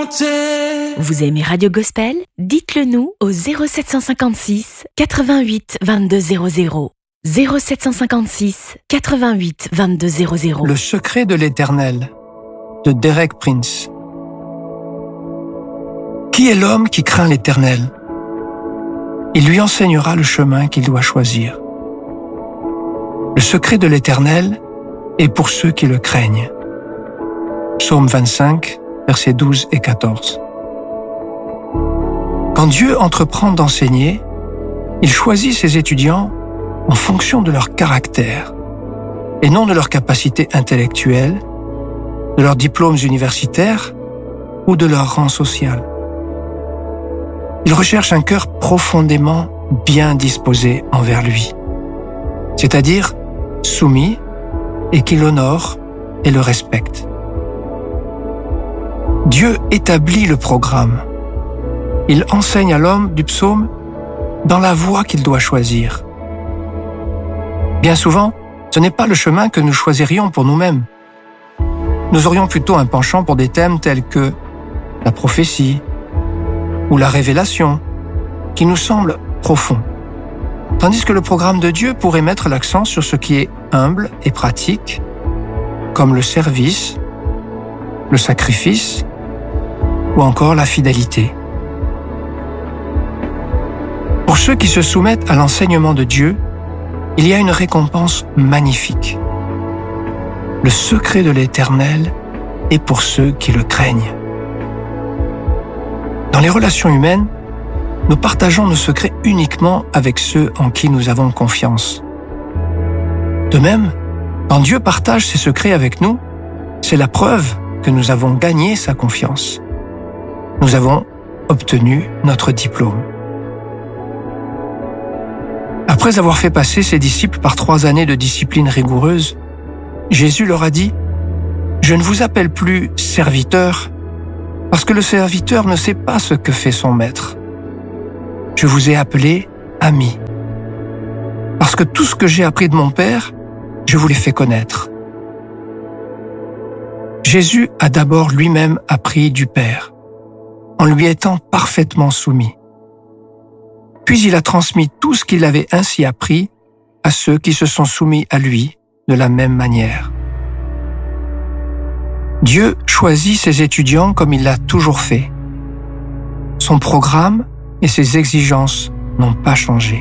écouter. Vous aimez Radio Gospel? Dites-le nous au 0756 88 22 00. 0756 88 22 00. Le secret de l'Éternel, de Derek Prince. Qui est l'homme qui craint l'Éternel? Il lui enseignera le chemin qu'il doit choisir. Le secret de l'Éternel est pour ceux qui le craignent. Psaume 25, versets 12 et 14. Quand Dieu entreprend d'enseigner, il choisit ses étudiants en fonction de leur caractère et non de leur capacité intellectuelle, de leurs diplômes universitaires ou de leur rang social. Il recherche un cœur profondément bien disposé envers lui, c'est-à-dire soumis et qui l'honore et le respecte. Dieu établit le programme. Il enseigne à l'homme du psaume dans la voie qu'il doit choisir. Bien souvent, ce n'est pas le chemin que nous choisirions pour nous-mêmes. Nous aurions plutôt un penchant pour des thèmes tels que la prophétie ou la révélation, qui nous semblent profonds. Tandis que le programme de Dieu pourrait mettre l'accent sur ce qui est humble et pratique, comme le service, le sacrifice ou encore la fidélité. Pour ceux qui se soumettent à l'enseignement de Dieu, il y a une récompense magnifique. Le secret de l'Éternel est pour ceux qui le craignent. Dans les relations humaines, nous partageons nos secrets uniquement avec ceux en qui nous avons confiance. De même, quand Dieu partage ses secrets avec nous, c'est la preuve que nous avons gagné sa confiance. Nous avons obtenu notre diplôme. Après avoir fait passer ses disciples par 3 années de discipline rigoureuse, Jésus leur a dit « Je ne vous appelle plus serviteurs, parce que le serviteur ne sait pas ce que fait son maître. Je vous ai appelé amis, parce que tout ce que j'ai appris de mon Père, je vous l'ai fait connaître. » Jésus a d'abord lui-même appris du Père, en lui étant parfaitement soumis. Puis il a transmis tout ce qu'il avait ainsi appris à ceux qui se sont soumis à lui de la même manière. Dieu choisit ses étudiants comme il l'a toujours fait. Son programme et ses exigences n'ont pas changé.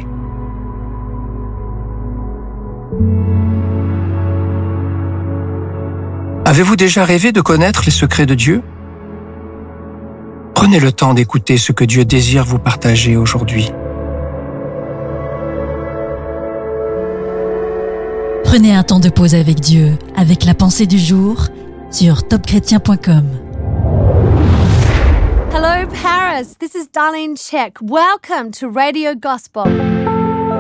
Avez-vous déjà rêvé de connaître les secrets de Dieu? Prenez le temps d'écouter ce que Dieu désire vous partager aujourd'hui. Prenez un temps de pause avec Dieu, avec la pensée du jour sur topchrétien.com. Hello, Paris. This is Darlene Check. Welcome to Radio Gospel.